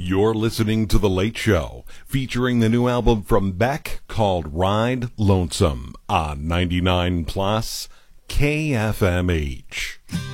You're listening to The Late Show, featuring the new album from Beck called Ride Lonesome on 99 Plus KFMH.